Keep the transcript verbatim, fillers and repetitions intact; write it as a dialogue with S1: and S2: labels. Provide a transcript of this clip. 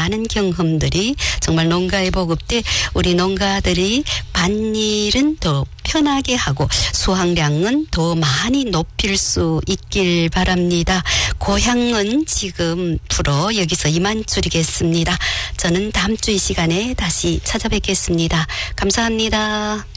S1: 많은 경험들이 정말 농가의 보급 때 우리 농가들이 밭일은 더 편하게 하고 수확량은 더 많이 높일 수 있길 바랍니다. 고향은 지금 프로 여기서 이만 줄이겠습니다. 저는 다음 주 이 시간에 다시 찾아뵙겠습니다. 감사합니다.